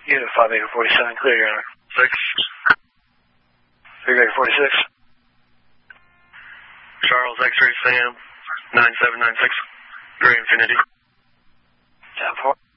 Unit 5 Acre 47, clear, Your Honor. 6. 3 Acre 46. Charles X-ray Sam 9796. Gray Infinity. 10-4.